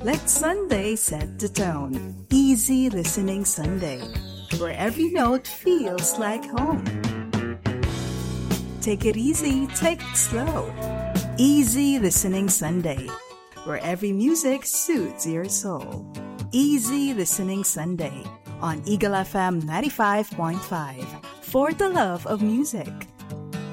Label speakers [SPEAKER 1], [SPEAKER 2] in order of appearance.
[SPEAKER 1] Let Sunday set the tone. Easy listening Sunday, where every note feels like home. Take it easy, take it slow. Easy listening Sunday, where every music suits your soul. Easy listening Sunday on Eagle FM 95.5 for the love of music.